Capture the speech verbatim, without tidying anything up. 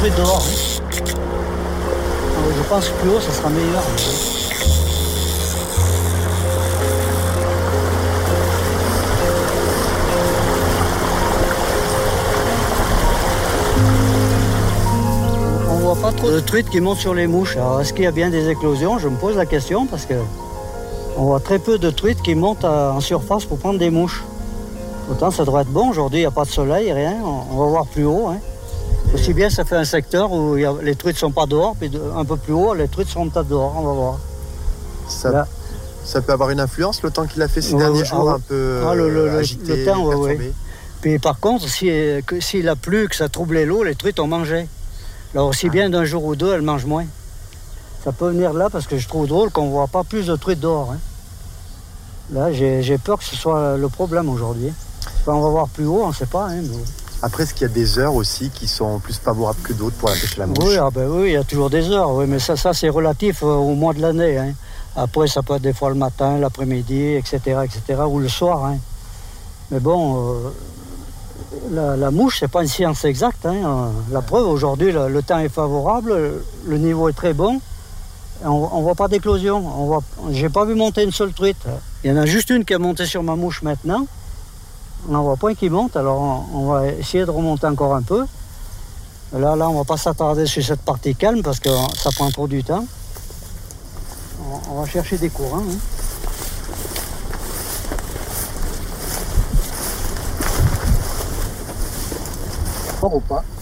truites dehors. Hein. Alors, je pense que plus haut, ça sera meilleur. On voit pas trop de truites qui montent sur les mouches. Alors, est-ce qu'il y a bien des éclosions? Je me pose la question parce que on voit très peu de truites qui montent à, en surface pour prendre des mouches. Pourtant, ça devrait être bon. Aujourd'hui, il n'y a pas de soleil, rien. On, on va voir plus haut. Hein. Aussi bien, ça fait un secteur où y a, les truites ne sont pas dehors, puis de, un peu plus haut, les truites seront peut-être dehors. On va voir. Ça, ça peut avoir une influence, le temps qu'il a fait ces ouais, derniers ouais, jours, ah, un peu ah, le, le, agité, le temps, perturbé. Ouais. Puis par contre, si, que, s'il a plu, que ça troublait l'eau, les truites ont mangé. Alors aussi ah. bien d'un jour ou deux, elles mangent moins. Ça peut venir là parce que je trouve drôle qu'on ne voit pas plus de truites dehors. Hein. Là, j'ai, j'ai peur que ce soit le problème aujourd'hui. Enfin, on va voir plus haut, on ne sait pas. Hein, mais... Après, est-ce qu'il y a des heures aussi qui sont plus favorables que d'autres pour la pêche à la mouche? Oui, ah ben oui, il y a toujours des heures, oui, mais ça, ça c'est relatif au mois de l'année. Hein. Après, ça peut être des fois le matin, l'après-midi, et cetera, et cetera, ou le soir. Hein. Mais bon, euh, la, la mouche, c'est pas une science exacte. Hein. La preuve, aujourd'hui, le, le temps est favorable, le niveau est très bon. On ne voit pas d'éclosion. Je n'ai pas vu monter une seule truite. Il y en a juste une qui a monté sur ma mouche maintenant. On n'en voit pas une qui monte, alors on, on va essayer de remonter encore un peu. Là, là on ne va pas s'attarder sur cette partie calme parce que ça prend trop du temps. On, on va chercher des courants. Hein. Fort ou pas?